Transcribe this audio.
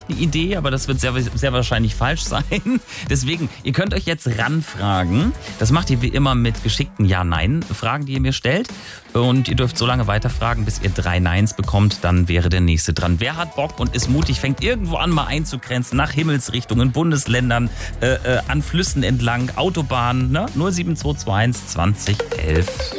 eine Idee, aber das wird sehr, sehr wahrscheinlich falsch sein. Deswegen, ihr könnt euch jetzt ranfragen. Das macht ihr wie immer mit geschickten Ja-Nein-Fragen, die ihr mir stellt. Und ihr dürft so lange weiterfragen, bis ihr 3 Neins bekommt. Dann wäre der nächste dran. Wer hat Bock und ist mutig, fängt irgendwo an, mal einzugrenzen, nach Himmelsrichtungen, Bundesländern, an Flüssen entlang, Autobahnen, ne? 07221 20 11.